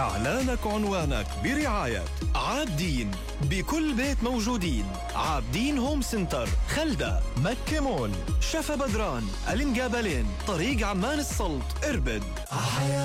إعلانك عنوانك برعاية عابدين، بكل بيت موجودين. عابدين هوم سنتر، خلدة، مكة مول، شفا بدران، الانقابلين، طريق عمان السلط، اربد.